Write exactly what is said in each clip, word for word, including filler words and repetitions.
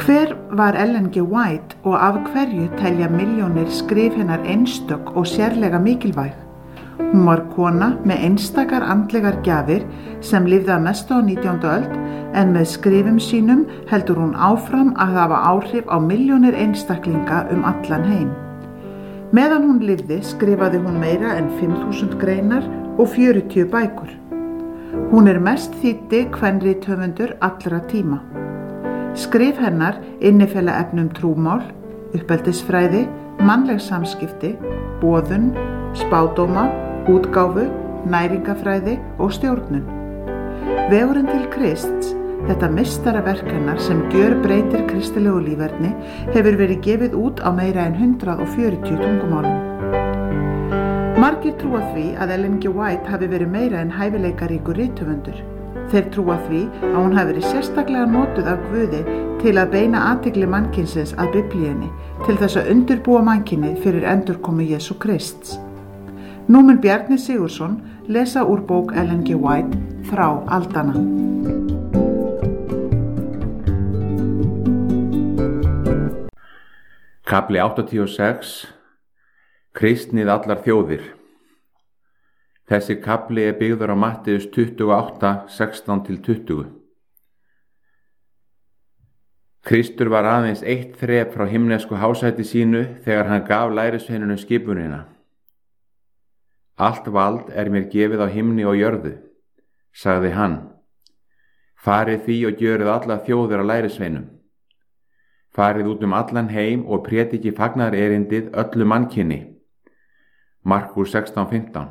Hver var Ellen G. White og af hverju telja milljónir skrif hennar einstök og sérlega mikilvæg? Hún var kona með einstakar andlegar gjafir sem lifði að mestu á nítjándu öld, en með skrifum sínum heldur hún áfram að hafa áhrif á milljónir einstaklinga um allan heim. Meðan hún lifði skrifaði hún meira en fimm þúsund greinar og fjörutíu bækur. Hún er mest þýddi kvenrithöfundur allra tíma. Skrif hennar innifela efnum trúmál, uppeldisfræði, mannleg samskipti, boðun, spádóma, útgáfu, næringafræði og stjórnun. Vegurinn til Krists, þetta meistaraverk hennar sem gjörbreytir kristilegu líferni, hefur verið gefið út á meira en hundrað og fjörutíu tungumálum. Margir trúa því að Ellen G. White hafi verið meira en hæfileikaríkur rithöfundur. Þeir trúa því að hún hafi verið sérstaklega notuð af Guði til að beina athygli mannkynsins að Biblíunni, til þess að undirbúa mannkynið fyrir endurkomu Jesú Krists. Nú mun Bjarni Sigurðsson lesa úr bók Ellen G. White, Þrá aldanna. Kafli áttatíu og sex. Kristnið allar þjóðir. Þessi kafli er byggður á Matteus tuttugu og átta, sextán til tuttugu. Kristur var aðeins eitt þrep frá himnesku hásæti sínu þegar hann gaf lærisveinunum skipunina. Allt vald er mér gefið á himni og jörðu, sagði hann. Farið því og gjörið alla þjóðir að lærisveinum. Farið út um allan heim og prédiki fagnaðarerindið öllu mannkyni. Markús sextán fimmtán.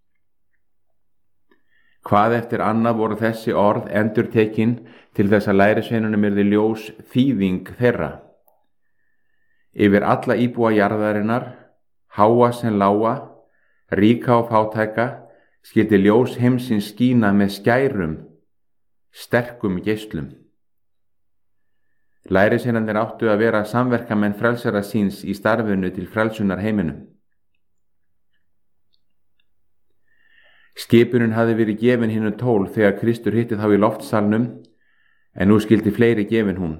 Hvað eftir annað voru þessi orð endurtekin til þess að lærisveinunum yrði ljós þýðing þeirra. Yfir alla íbúa jarðarinnar, háa sem lága, ríka og fátæka, skyldi ljós heimsins skína með skærum, sterkum geislum. Lærisveinarnir áttu að vera samverkamenn frelsara síns í starfinu til frelsunar heiminum. Skipunin hafði verið gefin hinum tól þegar Kristur hitti þá í loftsalnum, en nú skyldi fleiri gefin hún.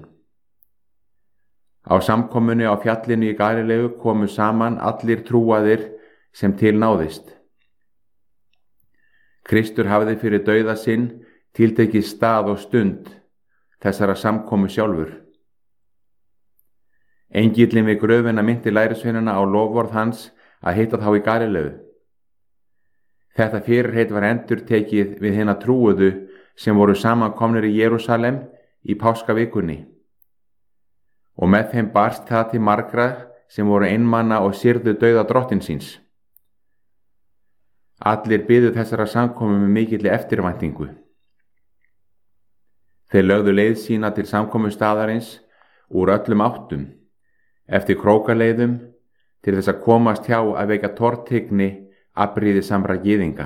Á samkomunu á fjallinu í Galileu komu saman allir trúaðir sem til náðist. Kristur hafði fyrir dauða sinn tiltekið stað og stund þessara samkomu sjálfur. Engillinn við gröfina minnti lærisveinana á loforð hans að hitta þá í Galileu. Þetta fyrirheit var endurtekið við hina trúuðu sem voru samankomnir í Jerúsalem í páskavikunni. Og með þeim barst það til margra sem voru einmana og syrðu dauða drottins síns. Allir biðu þessara samkomu með mikilli eftirvæntingu. Þeir lögðu leið sína til samkomu staðarins úr öllum áttum, eftir krókaleiðum, til þess að komast hjá að veika tortryggni afbrýði samra gyðinga.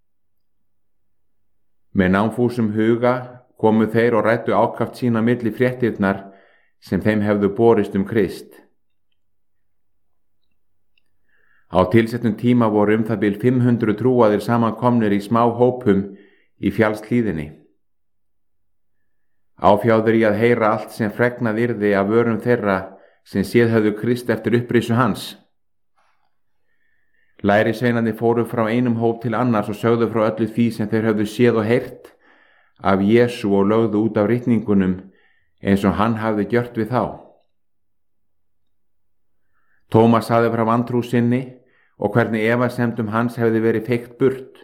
Með námfúsum huga komu þeir og ræddu ákaft sína milli fréttirnar sem þeim hefðu borist um Krist. Á tilsettum tíma voru um það bil fimm hundruð trúaðir samankomnir í smá hópum í fjallshlíðinni. Áfjáður í að heyra allt sem fregnað yrði af vörum þeirra sem séð höfðu Krist eftir upprisu hans. Lærisveinarnir fóru frá einum hóp til annars og sögðu frá öllu því sem þeir höfðu séð og heyrt af Jesú og lögðu út af ritningunum eins og hann hafði gjört við þá. Tómas sagði frá vantrú sinni og hvernig efasemdum hans hefði verið feykt burt.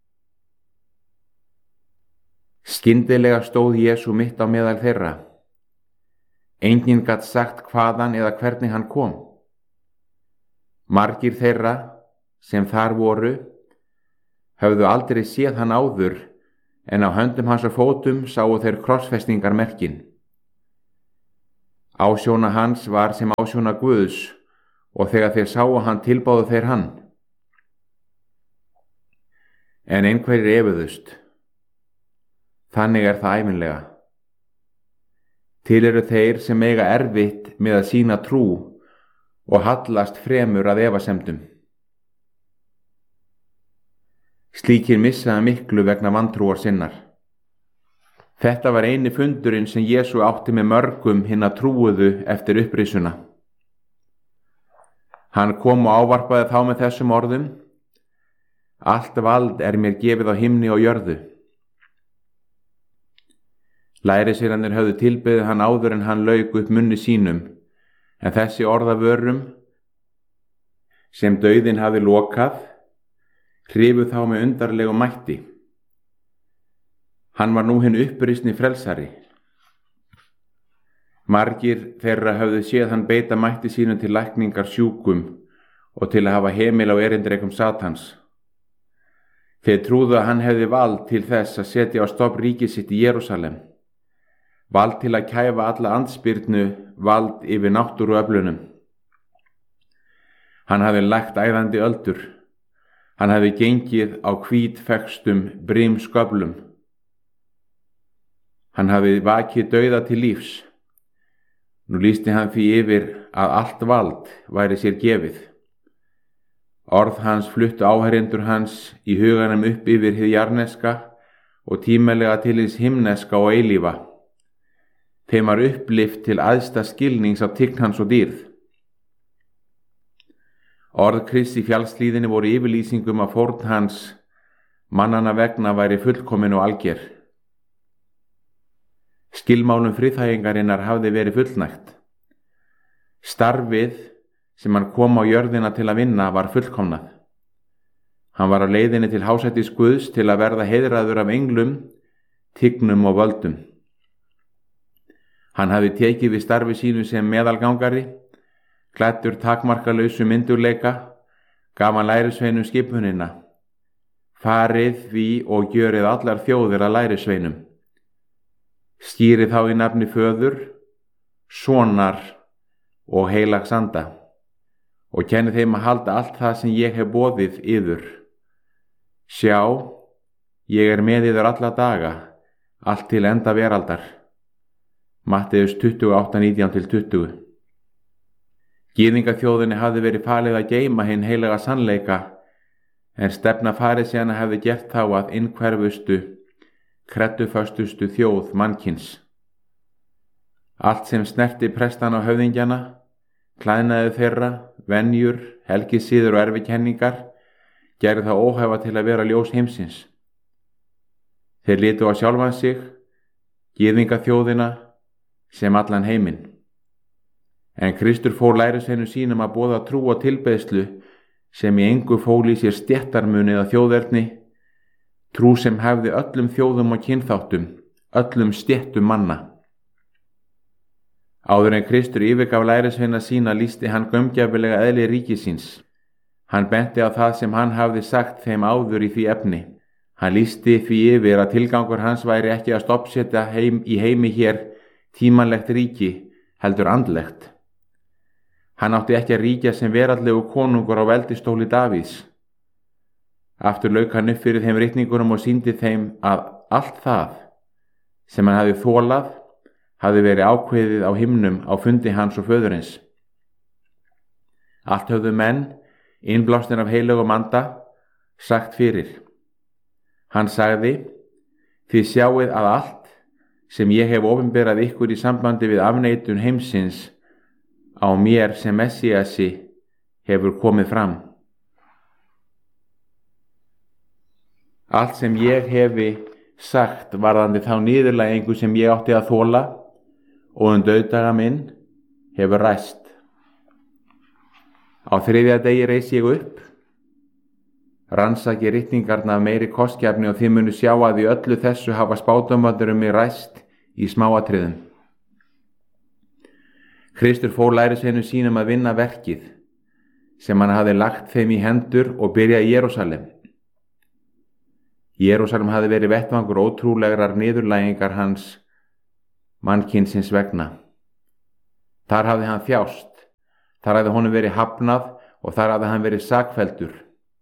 Skyndilega stóð Jesú mitt á meðal þeirra. Enginn gat sagt hvaðan eða hvernig hann kom. Margir þeirra sem þar voru höfðu aldrei séð hann áður, en á höndum hans og fótum sáu þeir krossfestingarmerkin. Ásjóna hans var sem ásjóna Guðs, og þegar þeir sáu hann tilbáðu þeir hann. En einhverjir efuðust. Þannig er það ævinlega. Til eru þeir sem eiga erfitt með að sýna trú og hallast fremur að efasemdum. Slíkir missaða miklu vegna vantrúar sinnar. Þetta var eini fundurinn sem Jesú átti með mörgum hinna trúuðu eftir upprisuna. Hann kom og ávarpaði þá með þessum orðum: Allt vald er mér gefið á himni og jörðu. Lærisveinarnir höfðu tilbeðið hann áður en hann lauk upp munni sínum, en þessi orðavörum sem dauðinn hafi lokað hrifu þá með undarlegu mætti. Hann var nú hinn upprisni frelsari. Margir þeirra höfðu séð hann beita mætti sínum til lækningar sjúkum og til að hafa hemil á erindrekum Satans. Þeir trúðu að hann hefði vald til þess að setja á stofn ríkið sitt í Jerúsalem, vald til að kæfa alla andspyrnu, vald yfir náttúruöflunum. Hann hafi lagt æðandi öldur, hann hafi gengið á hvítfekstum brimsköflum. Hann hafi vakið dauða til lífs. Nú lýsti hann því yfir að allt vald væri sér gefið. Orð hans fluttu áheyrendur hans í huganum upp yfir hið jarneska og tímalega til hins himneska og eilífa. Þeim var upplift til æðsta skilnings af tign hans og dýrð. Orð Krists í fjallslíðinni voru yfirlýsingum að fórn hans mannanna vegna væri fullkomin og alger. Skilmálum friðþægingarinnar hafði verið fullnægt. Starfið sem hann kom á jörðina til að vinna var fullkomnað. Hann var á leiðinni til hásættis Guðs til að verða heiðraður af englum, tignum og völdum. Hann hafði tekið við starfi sínu sem meðalgangari, klæddur takmarkalausu myndugleika, gaf hann lærisveinum skipunina: Farið því og gjörið allar þjóðir að lærisveinum. Skýrið þá í nafni Föður, Sonar og heilags anda, og kennið þeim að halda allt það sem ég hef boðið yður. Sjá, ég er með yður alla daga, allt til enda veraldar. Matteus tuttugu og átta, nítján til tuttugu. Gyðingaþjóðinni hafði verið falið að geyma hinn heilaga sannleika, en stefna farisæana hefði gert þá að innhverfustu, kredduföstustu þjóð mannkins. Allt sem snerti prestana og höfðingjana, klæðnaði þeirra, venjur, helgisiður og erfikenningar, gerði það óhæfa til að vera ljós heimsins. Þeir litu á sjálfan sig, gyðingaþjóðina, sem allan heiminn. En Kristur fór lærisveinum sínum að boða trú og tilbeiðslu sem í engu fól í sér stéttarmun eða þjóðerni, trú sem hefði öllum þjóðum og kynþáttum, öllum stéttum manna. Áður en Kristur yfirgaf lærisveina sína lýsti hann gaumgæfilega eðli ríkisins. Hann benti á það sem hann hafði sagt þeim áður í því efni. Hann lýsti því yfir að tilgangur hans væri ekki að stoppsetja heim í heimi hér tímanlegt ríki, heldur andlegt. Hann átti ekki að ríkja sem veraldlegu konungur á veldistóli Davíðs. Aftur lauk hann upp fyrir þeim ritningunum og sýndi þeim að allt það sem hann hafði þolað hafði verið ákveðið á himnum á fundi hans og föðurins. Allt höfðu menn, innblásnir af heilögum anda, sagt fyrir. Hann sagði: Þið sjáið að allt sem ég hef opinberað ykkur í sambandi við afneitun heimsins á mér sem Messíasi hefur komið fram. Allt sem ég hefi sagt varðandi þá niðurlægingu sem ég átti að þola og um dauðdaga minn hefur ræst. Á þriðja degi reis ég upp, rannsaki ritningarna af meiri kostgæfni og þið munu sjá að í öllu þessu hafa spádómarnir um mig ræst í smáatriðum. Kristur fór lærisveinum sínum að vinna verkið sem hann hafði lagt þeim í hendur og byrja í Jerúsalem. Jerúsalem hafði verið vettvangur ótrúlegrar niðurlægingar hans mannkynsins vegna. Þar hafði hann þjást, þar hafði honum verið hafnað og þar hafði hann verið sakfelldur.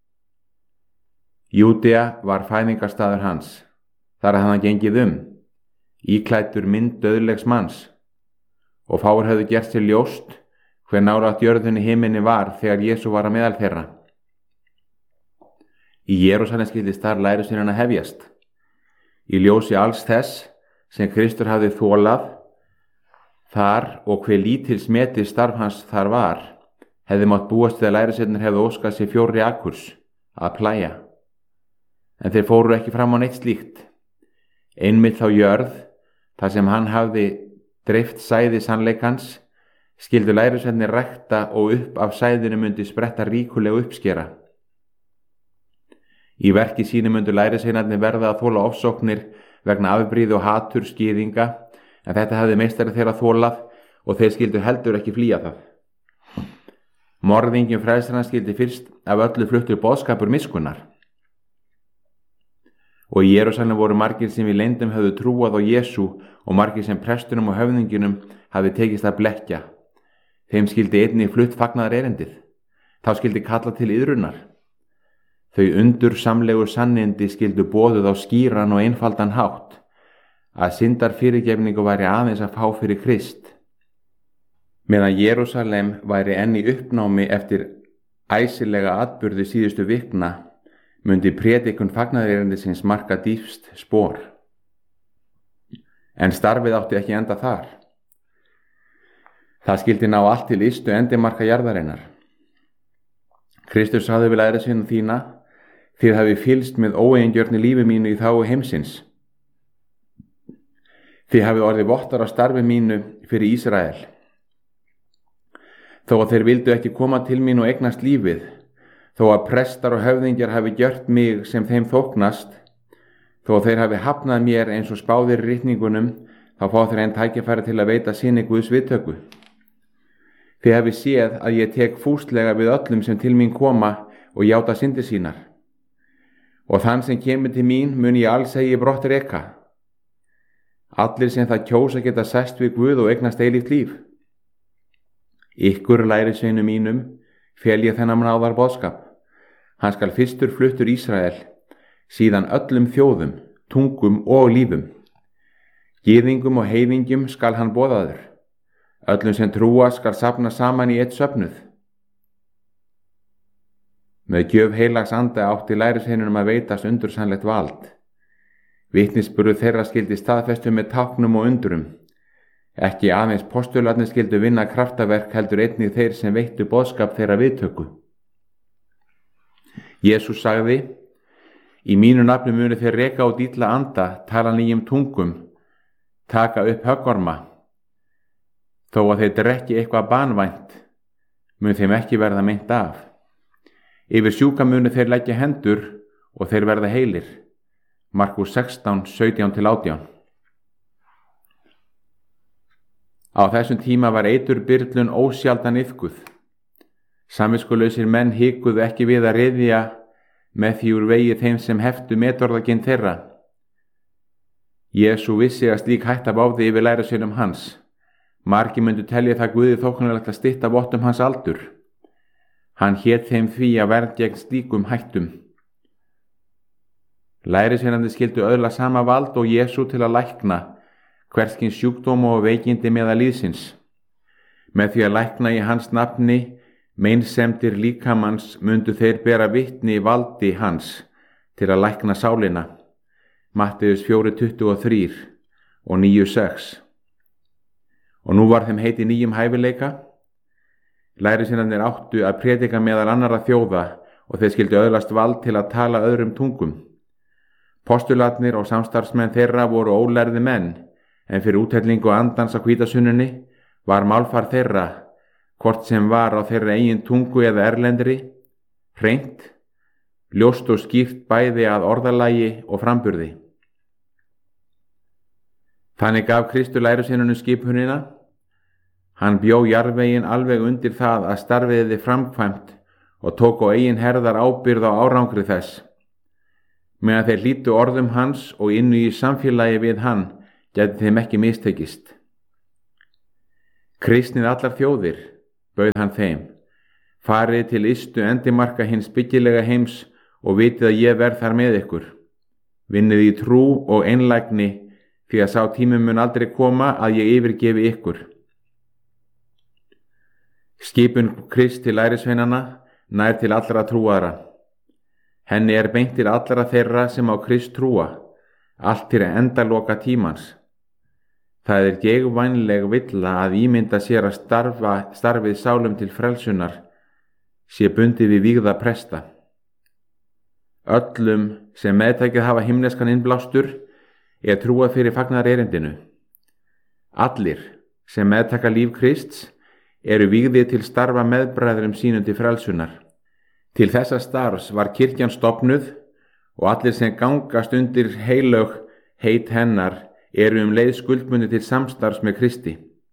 Júdea var fæðingarstaður hans, þar hafði hann gengið um, íklæddur mynd dauðlegs manns, og fáir höfðu gert sér ljóst hver nálægt jörðinni himinni var þegar Jesú var að meðal þeirra. Í Jerúsalem skyldi starf lærisveinanna hefjast. Í ljósi alls þess sem Kristur hafði þolað þar og hve lítils metið starf hans þar var, hefði mátt búast við að lærisveinarnir hefði óskað sér fjóri akurs að plæja. En þeir fóru ekki fram á neitt slíkt. Einmitt þá jörð, þar sem hann hafði dreift sæði sannleikans, skyldu lærisveinarnir rækta og upp af sæðinu myndi spretta ríkulega uppskera. Í verki sínu myndu lærisveinarnir verða að þola ofsóknir vegna afbrýði og hatur skýðinga, en þetta hafði meistari þeirra þolað og þeir skyldu heldur ekki flýja það. Morðingjum frelsarans skyldi fyrst af öllu fluttur boðskapur miskunnar. Og í Jerúsalem voru margir sem í leyndum höfðu trúað á Jesú og margir sem prestunum og höfðingjunum hafði tekist að blekkja. Þeim skyldi einnig flutt fagnaðar erindið. Þá skyldi kalla til iðrunar. Þau undur samlegu sannindi skyldu boðuð á skýran og einfaldan hátt, að syndar fyrirgefningu væri aðeins að fá fyrir Krist. Meðan Jerúsalem væri enn í uppnámi eftir æsilega atburði síðustu vikna, mundi prédikun fagnaðarerindisins marka dýpst spor. En starfið átti ekki enda þar. Það skyldi ná allt til ystu endimarka jarðarinnar. Kristus sagði við lærisveinum þína: þið hafi fylgst með óeigingjörnu lífi mínu í þágu heimsins. Þið hafi orðið vottar á starfi mínu fyrir Ísrael. Þó að þeir vildu ekki koma til mín og eignast lífið, þó að prestar og höfðingjar hafi gjört mig sem þeim þóknast, þó að þeir hafi hafnað mér eins og spáðir í ritningunum, þá fá þeir enn tækifæri til að veita sinni Guðs viðtöku. Þið hafi séð að ég tek fúslega við öllum sem til mín koma og játa syndir sínar. Og þann sem kemur til mín mun ég alls eigi brott reka. Allir sem það kjósa geta sest við Guð og eignast eilíft líf. Ykkur lærisveinum mínum fel ég þennan náðar boðskap. Hann skal fyrstur fluttur Ísrael, síðan öllum þjóðum, tungum og lífum. Gyðingum og heiðingjum skal hann boðaður. Öllum sem trúa skal safna saman í eitt söfnuð. Með gjöf heilags anda átti lærisveinunum að veitast undursannlegt vald. Vitnisburður þeirra skyldi staðfestu með táknum og undurum. Ekki aðeins postularnir skyldu vinna kraftaverk, heldur einnig þeir sem veittu boðskap þeirra viðtöku. Jesús sagði: í mínu nafni munu þeir reka út illa anda, tala nýjum tungum, taka upp höggorma. Þó að þeir drekki eitthvað banvænt, mun þeim ekki verða meint af. Yfir sjúka munu þeir leggja hendur og þeir verða heilir. Markús sextán, sautján til átján. Á þessum tíma var eiturbyrlun ósjaldan iðkuð. Samviskulausir menn hikuðu ekki við að ryðja með því úr vegi þeim sem heftu metorðaginn þeirra. Jesú vissi að slík hætta báði yfir lærisveinum hans. Margir myndu telja það Guði þóknanlegt að stytta vottum hans aldur. Hann hét þeim því að verð gegn slíkum hættum. Lærisveinarnir skyldu öðla sama vald og Jesú til að lækna hverskins sjúkdóma og veikindi meðal líðsins. Með því að lækna í hans nafni meinsemdir líkamanns mundu þeir bera vitni valdi hans til að lækna sálina. Matteus fjórir tuttugu og þrír og níu sex. Og nú var þeim heiti nýjum hæfileika. Lærisveinarnir áttu að prédika meðal annarra þjóða og þeir skyldu öðlast vald til að tala öðrum tungum. Postularnir og samstarfsmenn þeirra voru ólærði menn, en fyrir úthellingu andans á hvítasununni var málfar þeirra, hvort sem var á þeirra eigin tungu eða erlendri, hreint, ljóst og skýrt bæði að orðalagi og framburði. Þannig gaf Kristur lærisveinunum skipunina. Hann bjó jarðveginn alveg undir það að starfiði framkvæmt og tók á eigin herðar ábyrgð á árangri þess. Meðan þeir hlýddu orðum hans og innu í samfélagi við hann, gæti þeim ekki mistekist. Kristnið allar þjóðir, bauð hann þeim, farið til ystu endimarka hins byggilega heims og vitið að ég verð þar með ykkur. Vinnið í trú og einlægni, því að sá tími mun aldrei koma að ég yfirgefi ykkur. Skipun Krist til lærisveinanna nær til allra trúaðra. Henni er beint til allra þeirra sem á Krist trúa, allt til endaloka tímans. Það er geigvænleg villa að ímynda sér að starfa, starfið sálum til frelsunar sé bundið við vígða presta. Öllum sem meðtækið hafa himneskan innblástur er trúað fyrir fagnar erindinu. Allir sem meðtaka líf Krists eru vígðir til starfa meðbræðrum sínum til frelsunar. Til þessa starfs var kirkjan stofnuð og allir sem gangast undir heilög heit hennar eru um leið skuldbundnir til samstarfs með Kristi.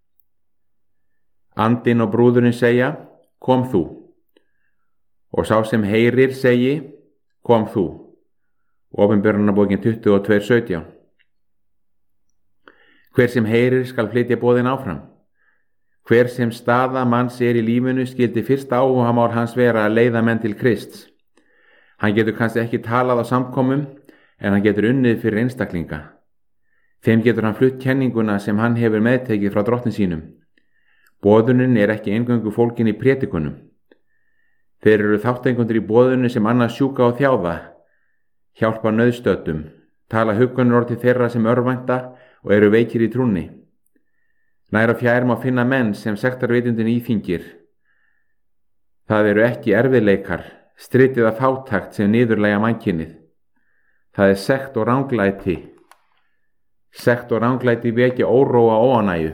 Andinn og brúðurinn segja, kom þú. Og sá sem heyrir segi, kom þú. Opinberunarbókin tuttugu og tvö sautján. Hver sem heyrir skal flytja boðin áfram. Hver sem staða manns er í lífinu skyldi fyrsta áhugamál hans vera að leiða menn til Krists. Hann getur kannski ekki talað á samkomum, en hann getur unnið fyrir einstaklinga. Þeim getur hann flutt kenninguna sem hann hefur meðtekið frá drottni sínum. Boðunin er ekki eingöngu fólkin í prédikunum. Þeir eru þáttengundir í boðunu sem annars sjúka og þjáða, hjálpa nauðstöddum, tala huggunarorð til þeirra sem örvænta og eru veikir í trúnni. Nær og fjær má finna menn sem sektarvitundin íþyngir. Það eru ekki erfiðleikar, stritið af fátakt sem niðurlægja mannkynið. Það er sekt og ranglæti. Sekt og ranglæti vekja óróa og óánægju.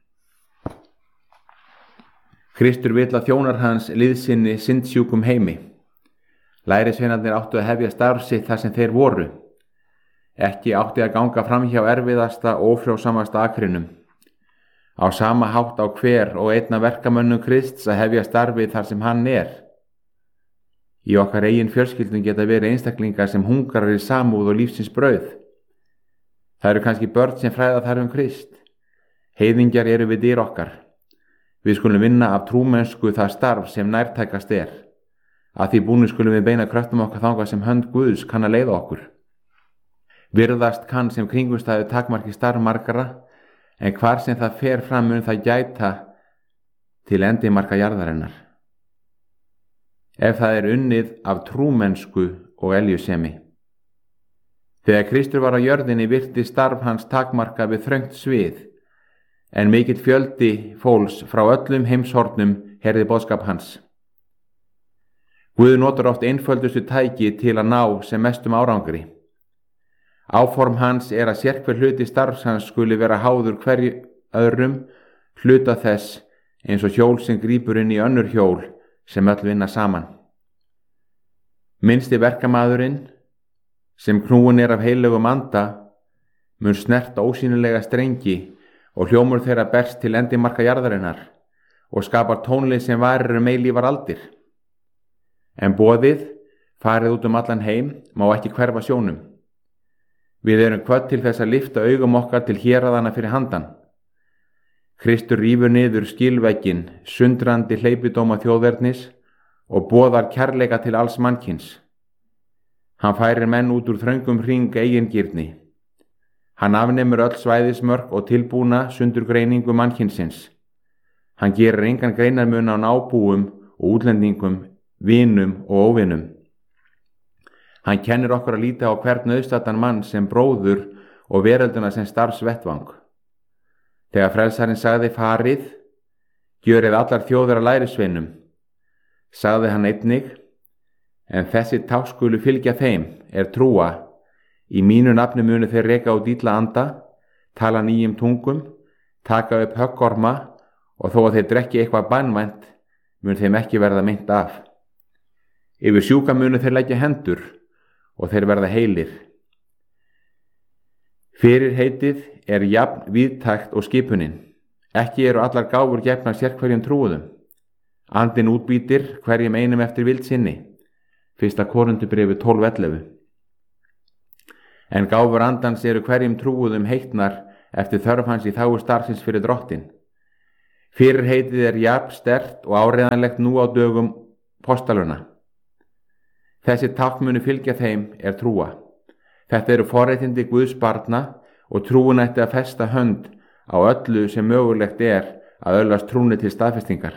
Kristur vill að þjónar hans liðsinni syndsjúkum heimi. Lærisveinarnir áttu að hefja starf sitt þar sem þeir voru. Ekki átti að ganga fram hjá erfiðasta og ófrjósamasta akrinum. Á sama hátt á hver og einna verkamönnum Krists að hefja starfið þar sem hann er. Í okkar eigin fjölskyldum geta verið einstaklingar sem hungrar í samúð og lífsins brauð. Það eru kannski börn sem fræða þar um Krist. Heiðingjar eru við dyr okkar. Við skulum vinna af trúmennsku það starf sem nærtækast er. Að því búnu skulum við beina kröftum okkar þangað sem hönd Guðs kann að leiða okkur. Virðast kann sem kringumstæðu takmarki starf margara, en hvar sem það fer fram mun það gæta til endimarka jarðarinnar. Ef það er unnið af trúmennsku og eljusemi. Þegar Kristur var á jörðinni virti starf hans takmarka við þröngt svið, en mikill fjöldi fólks frá öllum heimshornum heyrði boðskap hans. Guð notar oft einföldustu tæki til að ná sem mestum árangri. Áform hans er að sérhver hluti starfs hans skuli vera háður hverju öðrum hluta þess eins og hjól sem grípur inn í önnur hjól sem öll vinna saman. Minnsti verkamaðurinn, sem knúin er af heilögum anda, mun snerta ósýnilega strengi og hljómur þeirra berst til endimarka jarðarinnar og skapar tónlið sem varir um eilífar aldir. En boðið, farið út um allan heim, má ekki hverfa sjónum. Við erum hvött til þess að lyfta augum okkar til héraðana fyrir handan. Kristur rífur niður skilvegginn, sundrandi hleypidóma þjóðverðnis og boðar kærleika til alls mannkins. Hann færir menn út úr þröngum hring eigingirni. Hann afnemur öll svæðismörk og tilbúna sundurgreiningu mannkynsins. Hann gerir engan greinarmun á nábúum og útlendingum, vinum og óvinum. Hann kennir okkur að líta á hvern nauðstaddan mann sem bróður og verölduna sem starfsvettvang. Þegar frelsarinn sagði farið, gjörið allar þjóðir að lærisveinum, sagði hann einnig, en þessi tákn skulu fylgja þeim er trúa, í mínu nafni munu þeir reka út illa anda, tala nýjum tungum, taka upp höggorma og þó að þeir drekki eitthvað banvænt, mun þeim ekki verða meint af. Yfir sjúka munu þeir leggja hendur og þeir verða heilir. Fyrir heitið er jafn víðtækt og skipunin. Ekki eru allar gáfur gefnar sérhverjum trúuðum. Andinn útbýtir hverjum einum eftir vild sinni. Fyrsta Korintubréfi tólf ellefu. En gáfur andans eru hverjum trúuðum heitnar eftir þörf hans í þágu starfsins fyrir drottin. Fyrir heitið er jafn sterkt og áreiðanlegt nú á dögum postaluna. Þessi tákn munu fylgja þeim er trúa. Þetta eru forréttindi Guðs barna og trúin ætti að festa hönd á öllu sem mögulegt er að öðlast trúni til staðfestingar.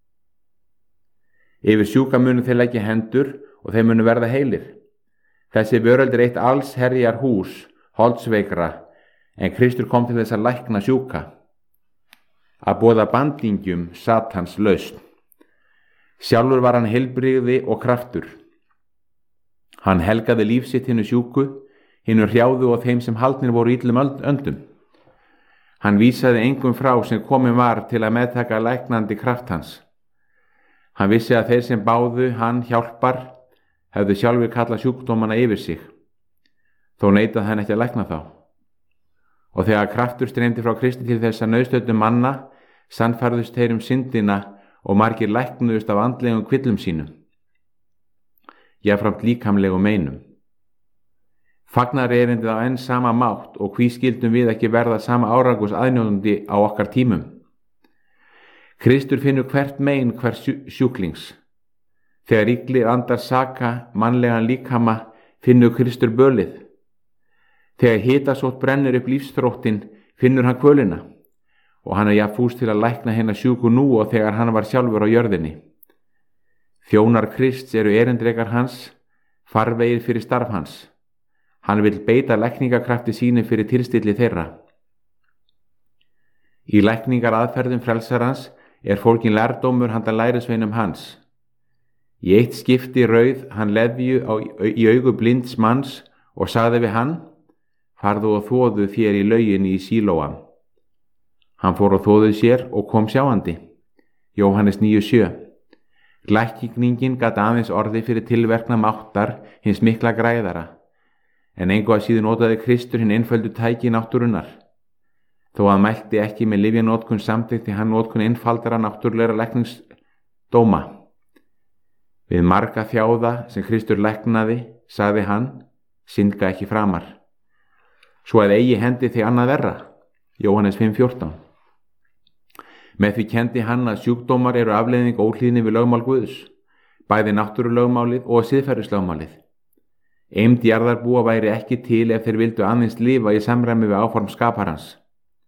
Yfir sjúka munu þeir leggja hendur og þeir munu verða heilir. Þessi veröld er eitt alls herjar hús, holdsveikra, en Kristur kom til þess að lækna sjúka, að boða bandingjum Satans lausn. Sjálfur var hann heilbrigði og kraftur. Hann helgaði líf sitt hinu sjúku, hinu hrjáðu og þeim sem haldnir voru illum öndum. Hann vísaði engum frá sem komin var til að meðtaka læknandi kraft hans. Hann vissi að þeir sem báðu hann hjálpar hefðu sjálfur kallað sjúkdómana yfir sig, þó neitaði hann ekki að lækna þá. Og þegar kraftur streymdi frá Kristi til þess að nauðstöddum manna, sannfærðust þeir um syndina og margir læknuðust af andlegum kvillum sínum, jafnframt líkamlegum meinum. Fagnar erindið á enn sama mátt og hví skildum við ekki verða sama árangurs aðnjóðandi á okkar tímum. Kristur finnur hvert mein hvers sjúklings. Þegar illir andar saka mannlegan líkama finnur Kristur bölið. Þegar hitasótt brennur upp lífsþróttin finnur hann kvölina og hann er jafnfús til að lækna hennar sjúku nú og þegar hann var sjálfur á jörðinni. Þjónar Krists eru erindrekar hans, farvegir fyrir starf hans. Hann vill beita lækningakrafti sínu fyrir tilstilli þeirra. Í lækningar aðferðum frelsarans er fólkin lærdómur handa lærisveinum hans. Í eitt skipti rauð hann leðju á, í augu blinds manns og sagði við hann: farðu og þvoðu þér í lauginni í Sílóam. Hann fór og þvoði sér og kom sjáandi. Jóhannes níu sjö. Lækningin gat aðeins orði fyrir tilverkna máttar hins mikla græðara, en engu að síður notaði Kristur hinn einföldu tæki náttúrunnar. Þó að mælti ekki með lyfjanótkun samþykkti hann notkun einfaldara náttúrulegra lækningsdóma. Við marga þjáða sem Kristur læknaði, sagði hann, syndga ekki framar, svo að eigi hendi þig annað verra. Jóhannes fimm fjórtán. Með því kendi hann að sjúkdómar eru afleiðing óhlýðni við lögmál Guðs, bæði náttúrulögmálið og siðferðislögmálið. Eymd jarðarbúa væri ekki til ef þeir vildu aðeins lifa í samræmi við áform skaparans.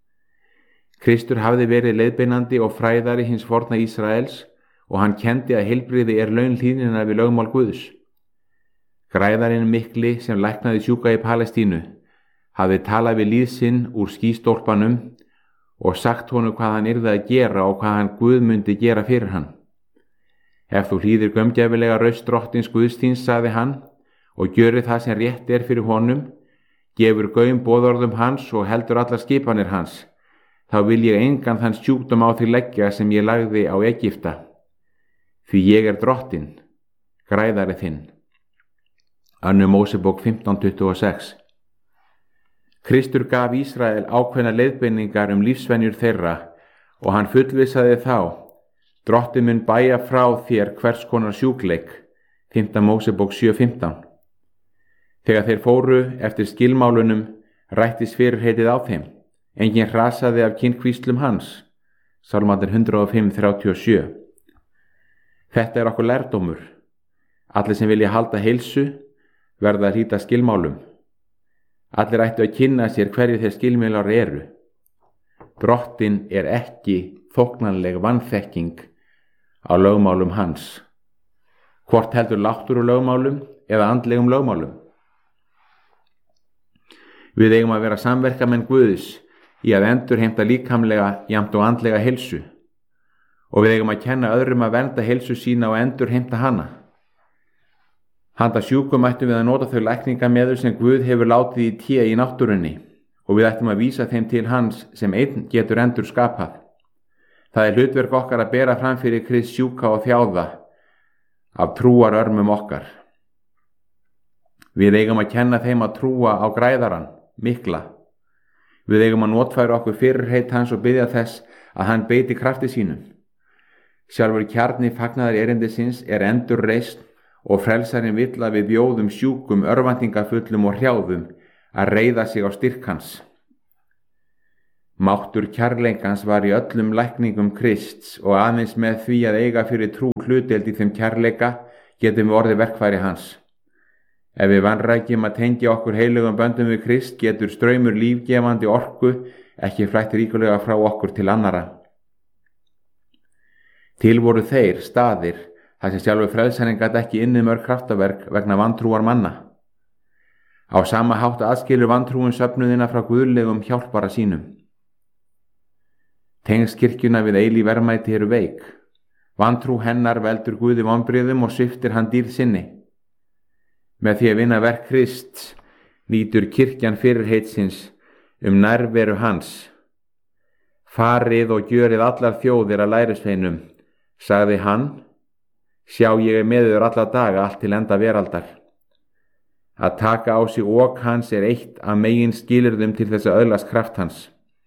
Kristur hafði verið leiðbeinandi og fræðari hins forna Ísraels og hann kendi að heilbrigði er laun hlýðnina við lögmál Guðs. Græðarinn mikli sem læknaði sjúka í Palestínu hafði talað við líð sinn úr skýstólpanum og sagt honum hvað hann yrði að gera og hvað hann Guð myndi gera fyrir hann. Ef þú hlýðir gaumgæfilega raust drottins Guðsþíns, sagði hann, og gjörir það sem rétt er fyrir honum, gefur gaum boðorðum hans og heldur allar skipanir hans, þá vil ég engan þann sjúkdóm á því leggja sem ég lagði á Egypta, því ég er drottin, græðari þinn. Önnur Mósebók fimmtán tuttugu og sex. Kristur gaf Ísrael ákveðna leiðbeiningar um lífsvenjur þeirra og hann fullvissaði þá: Drottinn mun bæja frá þér hvers konar sjúkleik. fimmta Mósebók sjö fimmtán. Þegar þeir fóru eftir skilmálunum rættist fyrirheitið á þeim. Enginn hrasaði af kynhvíslum hans. Sálmarnir hundrað og fimm þrjátíu og sjö. Þetta er okkur lærdómur. Allir sem vilja halda heilsu verða að hlíta skilmálum. Allir ættu að kynna sér hverju þeir skilmálar eru. Drottinn er ekki þóknanleg vanþekking á lögmálum hans. Hvort heldur láttur úr lögmálum eða andlegum lögmálum. Við eigum að vera samverkamenn Guðs í að endurheimta líkamlega jafnt og andlega heilsu og við eigum að kenna öðrum að vernda heilsu sína og endurheimta hana. Handa sjúkum ættum við að nota þau lækningameður sem Guð hefur látið í té í náttúrunni og við ættum að vísa þeim til hans sem einn getur endur skapað. Það er hlutverk okkar að bera fram fyrir Krist sjúka og þjáða af trúar örmum okkar. Við eigum að kenna þeim að trúa á græðaran, mikla. Við eigum að notfæra okkur fyrirheit hans og biðja þess að hann beiti krafti sínum. Sjálfur kjarni fagnaðar erindisins er endur reist og frelsarinn vill að við bjóðum sjúkum, örvæntingafullum og hrjáðum að reiða sig á styrk hans. Máttur kærleikans var í öllum lækningum Krists og aðeins með því að eiga fyrir trú hlutdeild í þeim kærleika getum við orðið verkfæri hans. Ef við vanrækjum að tengja okkur heilugum böndum við Krist getur straumur lífgefandi orku ekki flætt ríkulega frá okkur til annara. Til voru þeir staðir þar sem sjálfur frelsarinn gat ekki inni mörg kraftaverk vegna vantrúar manna. Á sama hátt aðskilur vantrúin söfnuðina frá guðlegum hjálpara sínum. Tengsl kirkjuna við eilíf verðmæti eru veik. Vantrú hennar veldur Guði vonbrigðum og sviptir hann dýrð sinni. Með því að vinna verk Krists nýtur kirkjan fyrirheitsins um nærveru hans. Farið og gjörið allar þjóðir að lærisveinum, sagði hann, sjá ég er með yður alla daga allt til enda veraldar. Að taka á sig ok hans er eitt af megin skilyrðum til þess að öðlast kraft hans.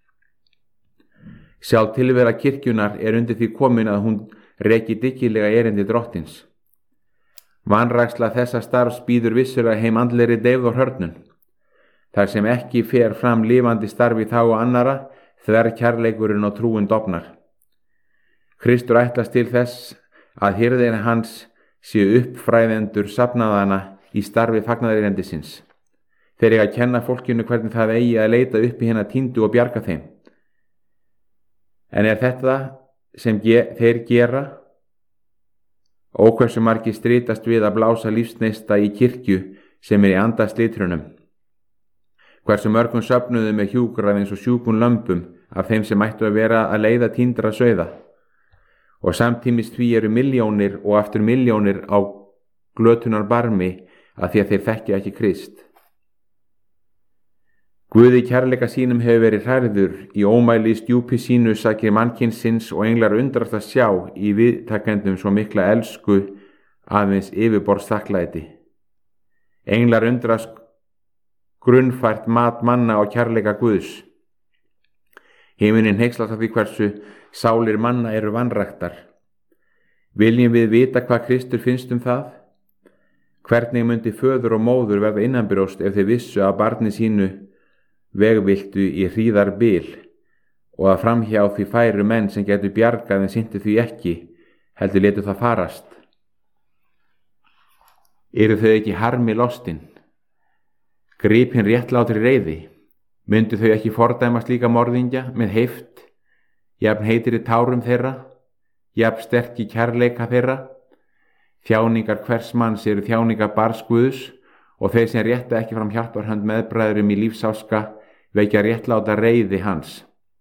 Sjálf tilvera kirkjunar er undir því komin að hún reki dyggilega erindi drottins. Vanræksla þessa starfs býður vissulega heim andlegri deyfð og hörnun. Þar sem ekki fer fram lifandi starfi þá og annara, þver kærleikurinn og trúin dofnar. Kristur ætlast til þess að hirðir hans séu uppfræðendur safnaðana í starfi fagnaðarerindisins. Þeir eiga að kenna fólkinu hvernig það eigi að leita upp í hina týndu og bjarga þeim. En er þetta sem ge þeir gera? Og hversu margir stritast við að blása lífsneista í kirkju sem er í anda slitrunum? Hversu mörgum söfnuðu með hjúkrað eins og sjúkun lömbum af þeim sem ættu að vera að leiða týndra sauða? Og samtímis því eru milljónir og aftur milljónir á glötunar barmi að því að þeir þekki ekki Krist. Guði kærleika sínum hefur verið hrærður í ómæli stjúpi sínu sakir mannkynsins og englar undrast að sjá í viðtakendum svo mikla elsku aðeins yfirborðs þakklæti. Englar undrast grunnfært mat manna og kærleika Guðs. Himinin hneykslast af því hversu sálir manna eru vanræktar. Viljum við vita hvað Kristur finnst um það? Hvernig myndi föður og móður verða innanbrjóst ef þeir vissu að barni sínu vegviltu í hríðar bil og að framhjá því færu menn sem getur bjargað en synti því ekki, heldur letu það farast? Eru þau ekki harmi lostin? Grip hinn réttlátri reiði? Myndu þau ekki fordæma slíka morðingja með heift, jafn heitir í tárum þeirra, jafn sterk í kærleika þeirra? Þjáningar hvers manns eru þjáningar barns Guðs og þeir sem rétta ekki fram hjálparhönd meðbræðurum í lífsáska vekja réttláta reiði hans.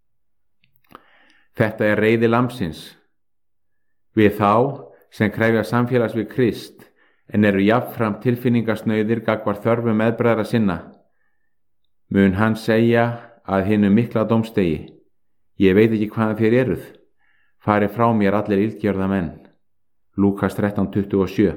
Þetta er reiði lambsins. Við þá sem krefja samfélags við Krist en eru jafnfram tilfinningasnauðir gagnvart þörfum meðbræðra sinna. Mun hann segja að hinum mikla dómstegi, ég veit ekki hvaðan þér eruð, farið frá mér allir illgjörða menn. Lúkas þrettán tuttugu og sjö.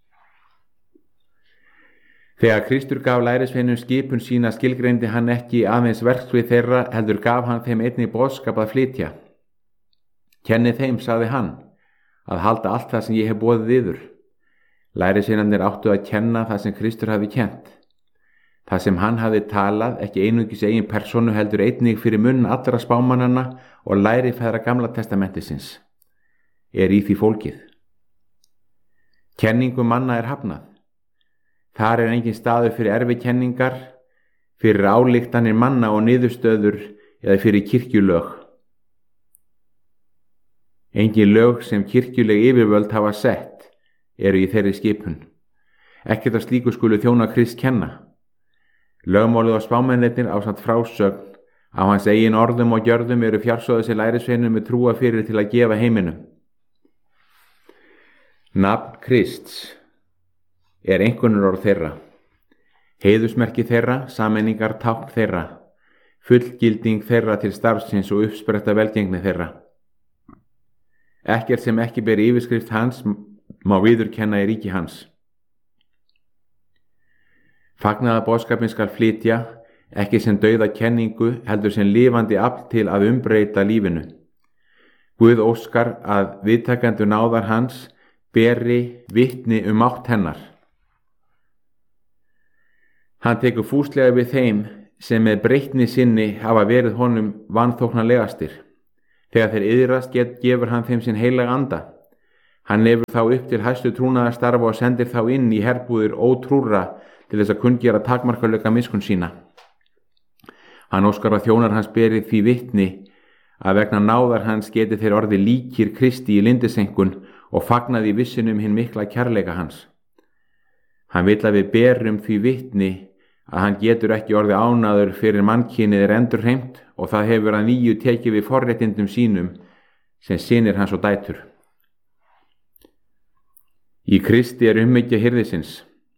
Þegar Kristur gaf lærisveinum skipun sína skilgreindi hann ekki aðeins verksvið þeirra, heldur gaf hann þeim einnig boðskap að flytja. Kenni þeim, sagði hann, að halda allt það sem ég hef boðið yður. Lærisveinarnir áttu að kenna það sem Kristur hafi kennt. Það sem hann hafi talað, ekki einungis eigin persónu heldur einnig fyrir munn allra spámannanna og lærifæðra Gamla testamentisins, er í því fólkið. Kenningu manna er hafnað. Þar er engin staður fyrir erfikenningar, fyrir ályktanir manna og niðurstöður eða fyrir kirkjulög. Engin lög sem kirkjuleg yfirvöld hafa sett eru í þeirri skipun. Ekkert af slíku skulu þjóna Krist kenna. Lögmálið og spámennirnir ásamt frásögn af hans eigin orðum og gjörðum eru fjársóðu sér lærisveinum með trúa fyrir til að gefa heiminum. Nafn Krists er einkunnarorð þeirra, heiðursmerki þeirra, sameiningar tákn þeirra, fullgilding þeirra til starfsins og uppspretta velgengni þeirra. Ekkert sem ekki ber yfirskrift hans má viðurkenna í ríki hans. Fagnaðarboðskapinn skal flytja, ekki sem dauða kenningu, heldur sem lifandi afl til að umbreyta lífinu. Guð óskar að viðtakendur náðar hans beri vitni um mátt hennar. Hann tekur fúslega við þeim sem með breytni sinni hafa verið honum vanþóknarlegastir. Þegar þeir iðrast gefur hann þeim sinn heilaga anda. Hann lefur þá upp til hæstu trúnaðarstarfa og sendir þá inn í herbúðir ótrúra til þess að kunngera takmarkalöka miskunn sína. Hann óskar að þjónar hans beri því vitni að vegna náðar hans geti þeir orði líkir Kristi í lindisenkun og fagnaði vissinum hinn mikla kærleika hans. Hann vill að við berum því vitni að hann getur ekki orðið ánægður fyrir mannkynið er endurheimt og það hefur að nýju tekið við forréttindum sínum sem synir hans og dætur. Í Kristi er umhyggja hirðisins,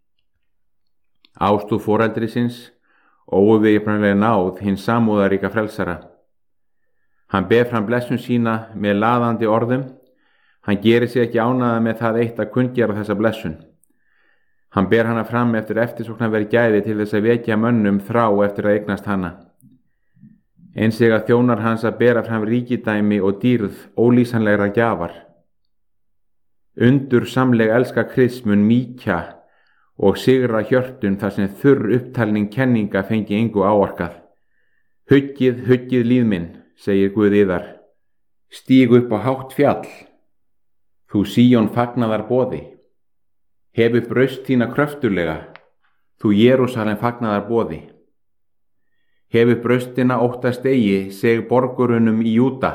ástúð foreldrisins og óviðjafnanlega náð hins samúðaríka frelsara. Hann ber fram blessun sína með laðandi orðum. Hann gerir sig ekki ánægða með það eitt að kunngera þessa blessun. Hann ber hana fram eftir eftirsóknarverð gæði til þess að vekja mönnum þrá eftir að eignast hana. Eins eiga þjónar hans að bera fram ríkidæmi og dýrð ólýsanlegra gjafar. Undur samleg elska Krists mun mýkja og sigra hjörtun þar sem þurr upptalning kenninga fengi engu áorkað. Huggið, huggið líf minn, segir Guð yðar. Stíg upp á hátt fjall, þú Síón fagnaðar boði. Hefu braust þína kröftulega, þú Jerúsalem fagnaðar boði. Hefu braustina óttast eigi, seg borgurunum í Júda.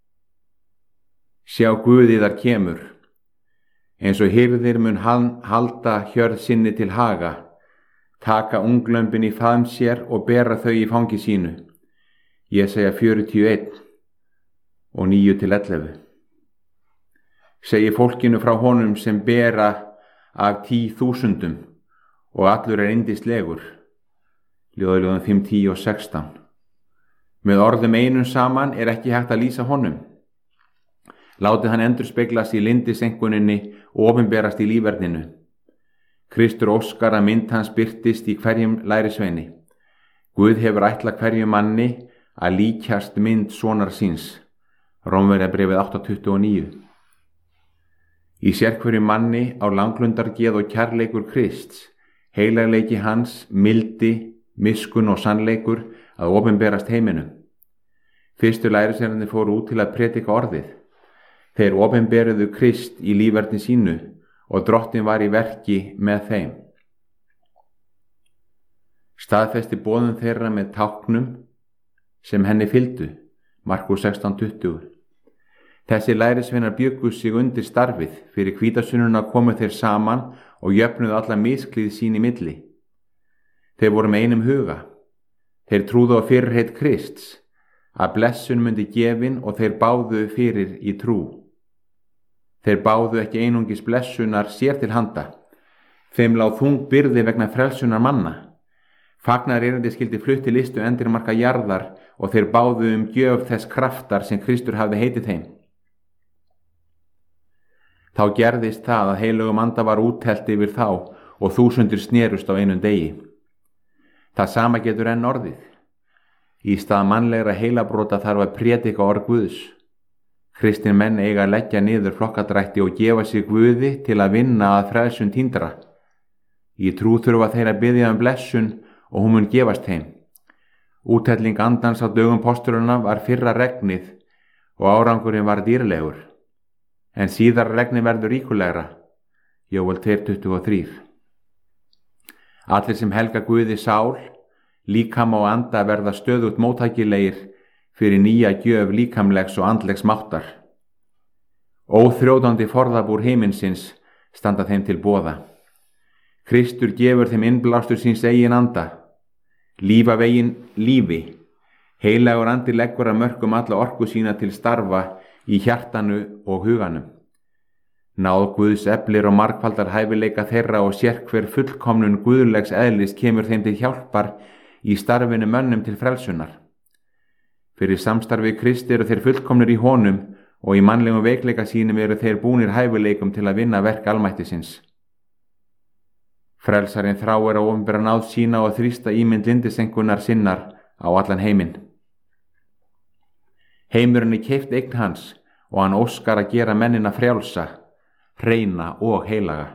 Sjá Guð yðar kemur, eins og hirðir mun hann halda hjörð sinni til haga, taka unglömbin í faðm sér og bera þau í fangi sínu. Jesaja fjörutíu og eitt og níu til ellefu. Segi fólkinu frá honum sem bera af tí þúsundum og allur er yndislegur. Ljóðaljóðan fimm, tíu og sextán. Með orðum einum saman er ekki hægt að lýsa honum. Látið hann endurspeglast í lindisenkuninni og opinberast í lífverðinu. Kristur óskar að mynd hans birtist í hverjum lærisveini. Guð hefur ætlað hverjum manni að líkjast mynd sonar síns. Rómverjabréfið átta tuttugu og níu. Í sérhverjum manni á langlundargeð og kærleikur Krists, heilagleiki hans, mildi, miskun og sannleikur að opinberast heiminum. Fyrstu lærisveinarnir fóru út til að predika orðið. Þeir opinberuðu Krist í lífverði sínu og drottin var í verki með þeim. Staðfesti boðun þeirra með táknum sem henni fylgdu, Markús sextán tuttugu. Þessi lærisveinar bjuggu sig undir starfið, fyrir hvítasununa komu þeir saman og jöfnuðu alla misklíð sín í milli. Þeir voru með einum huga. Þeir trúðu á fyrirheit Krists, að blessun myndi gefin og þeir báðu fyrir í trú. Þeir báðu ekki einungis blessunar sér til handa. Þeim lá þung byrði vegna frelsunar manna. Fagnar erindi skildi flutt til listu endurmarka jarðar og þeir báðu um gjöf þess kraftar sem Kristur hafði heitið þeim. Þá gerðist það að heilögum anda var úthellt yfir þá og þúsundir snerust á einum degi. Það sama getur enn orðið. Í stað mannlegra heilabrota þarf að prédika orð Guðs. Kristin menn eiga að leggja niður flokkadrætti og gefa sig Guði til að vinna að frelsun týndra. Í trú þurfa þeir að biðja um blessun og hún mun gefast þeim. Úthelling andans á dögum postuluna var fyrra regnið og árangurinn var dýrlegur. En síðar regnið verður ríkulegra. Jóel tvö tuttugu og þrjú. Allir sem helga Guði sál, líkama og anda verða stöðugt móttækilegir fyrir nýja gjöf líkamlegs og andlegs máttar. Óþrjótandi forðabúr himinsins standa þeim til boða. Kristur gefur þeim innblástur síns eigin anda. Lífa veginn lífi. Heilagur andi leggur að mörkum alla orku sína til starfa í hjartanu og huganum. Náð Guðs eflir og margfaldar hæfileika þeirra og sérhver fullkomnun guðlegs eðlis kemur þeim til hjálpar í starfinu mönnum til frelsunar. Fyrir samstarfi Kristi eru þeir fullkomnir í honum og í mannlegum veikleika sínum eru þeir búnir hæfileikum til að vinna verk almættisins. Frelsarinn þráir að opinbera náð sína og þrýsta ímynd lindisenkunar sinnar á allan heiminn. Heimurinn er keypt eign hans og hann óskar að gera mennina frjálsa, hreina og heilaga.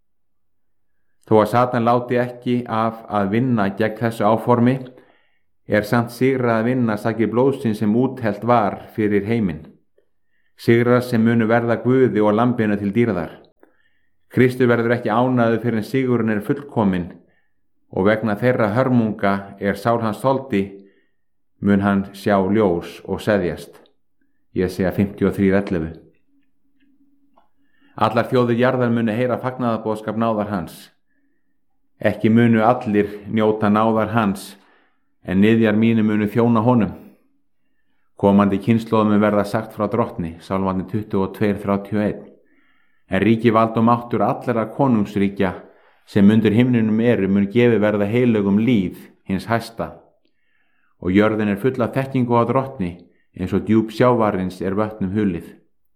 Þó að Satan láti ekki af að vinna gegn þessu áformi, er samt sigra að vinna sakir blóðsins sem úthellt var fyrir heiminn. Sigra sem munu verða Guði og lambinu til dýrðar. Kristur verður ekki ánægður fyrir en sigurinn er fullkominn og vegna þeirra hörmunga er sál hans þoldi, mun hann sjá ljós og seðjast. Jesaja fimmtíu og þrjú ellefu. Allar þjóðir jarðar muni heyra fagnaðarboðskap náðar hans. Ekki munu allir njóta náðar hans, en niðjar mínu munu þjóna honum. Komandi kynslóðum mun verða sagt frá drottni, Sálmandi tuttugu og tvö þrjátíu og eitt. En ríki vald og máttur allra konungsríkja sem undir himninum eru mun gefi verða heilögum líð hins hæsta. Og jörðin er full af þekkingu á drottni, eins og djúp sjávarins er vötnum hulið.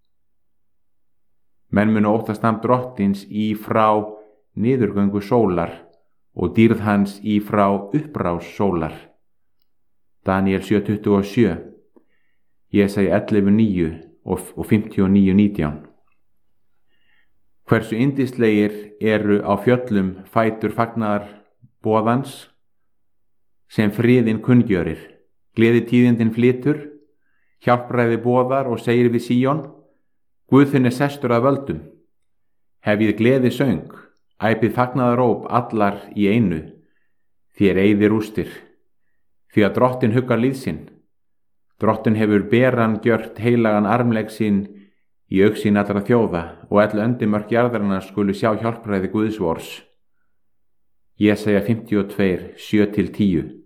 Menn munu óttast nam drottins í frá niðurgöngu sólar og dýrð hans í frá upprás sólar. Daniel sjö tuttugu og sjö, Jesaja ellefu níu og fimmtíu og níu nítján. Hversu yndislegir eru á fjöllum fætur fagnaðar boðans sem friðin kunngjörir. Gleðitíðindin flytur, hjálpræði boðar og segir við Síón, Guð þinn er sestur að völdum. Hefið gleði söng, æpið fagnaðaróp allar í einu, þér eyðir rústir, því að drottin huggar líð sinn. Drottin hefur beran gjört heilagan armlegg sinn í augsýn allra þjóða og öll öndimörk jarðarinnar skulu sjá hjálpræði Guðs vors. Jesaja fimmtíu og tvö, sjö til tíu.